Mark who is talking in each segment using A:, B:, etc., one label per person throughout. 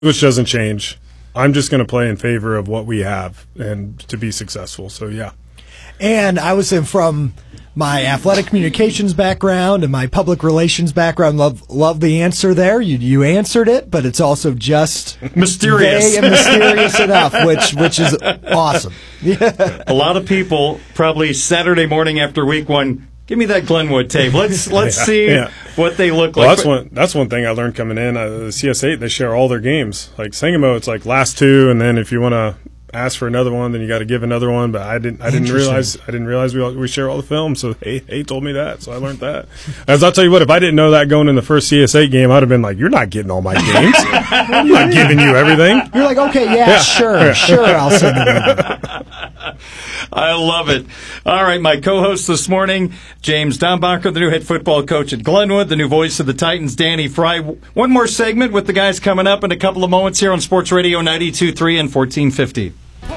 A: which doesn't change. I'm just going to play in favor of what we have and to be successful. So, yeah.
B: And I was saying, from my athletic communications background and my public relations background, love the answer there. You answered it, but it's also just
C: mysterious
B: and mysterious enough, which is awesome. Yeah.
C: A lot of people probably Saturday morning after week one, give me that Glenwood tape. Let's see what they look like.
A: That's one thing I learned coming in. The CS8, they share all their games. Like Sangamo, it's like last two, and then if you want to ask for another one, then you got to give another one. But I didn't realize we share all the film. So he told me that, so I learned that. As I'll tell you what, if I didn't know that going in the first CS8 game, I'd have been like, "You're not getting all my games. I'm not giving you everything."
B: You're like, "Okay, sure, I'll send it over."
C: I love it. All right, my co-host this morning, James Dombacher, the new head football coach at Glenwood, the new voice of the Titans, Danny Fry. One more segment with the guys coming up in a couple of moments here on Sports Radio 92.3 and 1450.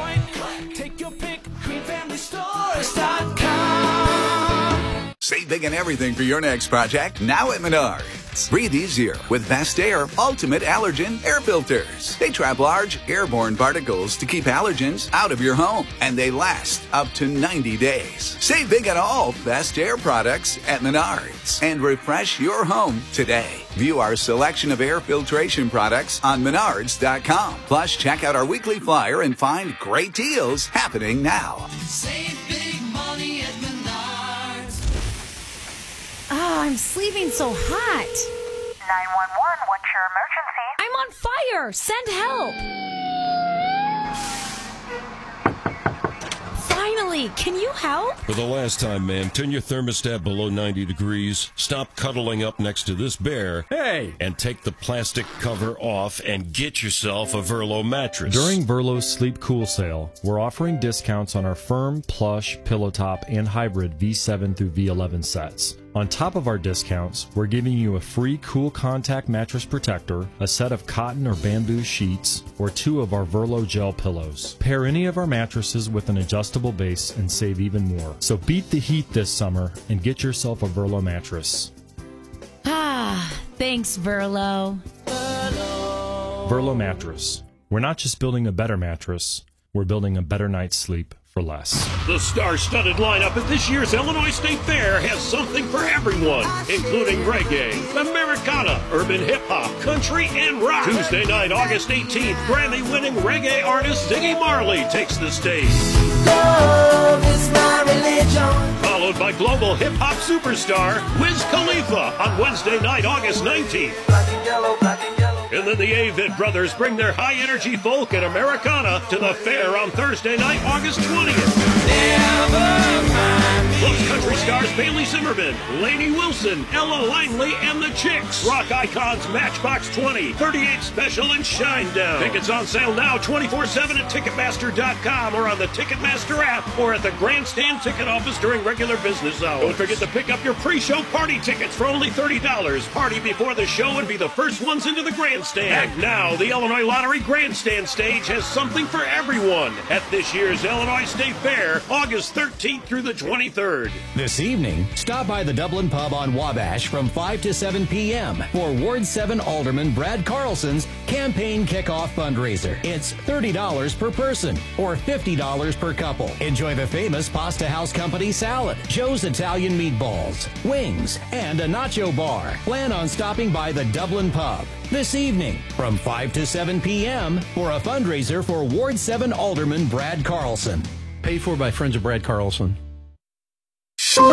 D: Save big and everything for your next project now at Menards. Breathe easier with Best Air Ultimate Allergen Air Filters. They trap large airborne particles to keep allergens out of your home, and they last up to 90 days. Save big on all Best Air products at Menards and refresh your home today. View our selection of air filtration products on Menards.com. Plus, check out our weekly flyer and find great deals happening now.
E: Save big money at Menards. Oh, I'm sleeping so hot.
F: 911, what's your emergency?
E: I'm on fire. Send help. Finally, can you help?
G: For the last time, ma'am, turn your thermostat below 90 degrees, stop cuddling up next to this bear, and take the plastic cover off and get yourself a Verlo mattress.
H: During Verlo's Sleep Cool sale, we're offering discounts on our firm, plush, pillow top, and hybrid V7 through V11 sets. On top of our discounts, we're giving you a free Cool Contact mattress protector, a set of cotton or bamboo sheets, or 2 of our Verlo gel pillows. Pair any of our mattresses with an adjustable base and save even more. So beat the heat this summer and get yourself a Verlo mattress.
E: Thanks, Verlo.
H: Verlo mattress. We're not just building a better mattress, we're building a better night's sleep for less.
I: The star-studded lineup at this year's Illinois State Fair has something for everyone, including reggae, Americana, urban hip-hop, country, and rock. Tuesday night, August 18th, Grammy-winning reggae artist Ziggy Marley takes the stage.
E: Love is my religion.
I: Followed by global hip-hop superstar Wiz Khalifa on Wednesday night, August 19th.
E: Black and yellow, black and yellow.
I: And then the Avett Brothers bring their high-energy folk and Americana to the fair on Thursday night, August 20th. Plus country stars Bailey Zimmerman, Lainey Wilson, Ella Langley, and the Chicks. Rock icons Matchbox 20, 38 Special, and Shinedown. Tickets on sale now 24/7 at Ticketmaster.com or on the Ticketmaster app or at the Grandstand ticket office during regular business hours. Don't forget to pick up your pre-show party tickets for only $30. Party before the show and be the first ones into the Grandstand. And now, the Illinois Lottery Grandstand stage has something for everyone at this year's Illinois State Fair, August 13th through the 23rd.
J: This evening, stop by the Dublin Pub on Wabash from 5 to 7 p.m. for Ward 7 Alderman Brad Carlson's campaign kickoff fundraiser. It's $30 per person or $50 per couple. Enjoy the famous Pasta House Company salad, Joe's Italian meatballs, wings, and a nacho bar. Plan on stopping by the Dublin Pub this evening from 5 to 7 p.m. for a fundraiser for Ward 7 Alderman Brad Carlson.
K: Paid for by Friends of Brad Carlson.
L: From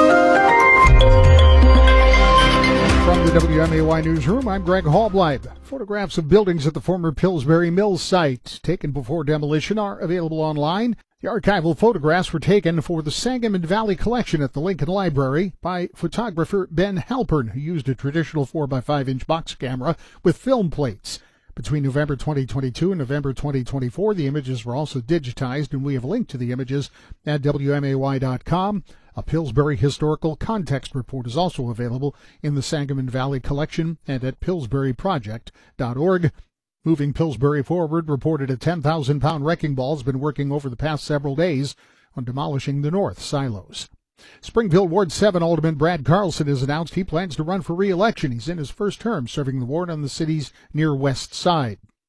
L: the WMAY Newsroom, I'm Greg Hallbleib. Photographs of buildings at the former Pillsbury Mills site taken before demolition are available online. The archival photographs were taken for the Sangamon Valley collection at the Lincoln Library by photographer Ben Halpern, who used a traditional 4x5-inch box camera with film plates. Between November 2022 and November 2024, the images were also digitized, and we have linked to the images at WMAY.com. A Pillsbury Historical Context Report is also available in the Sangamon Valley collection and at PillsburyProject.org. Moving Pillsbury Forward reported a 10,000-pound wrecking ball has been working over the past several days on demolishing the north silos. Springfield Ward 7 Alderman Brad Carlson has announced he plans to run for re-election. He's in his first term serving the ward on the city's near west side.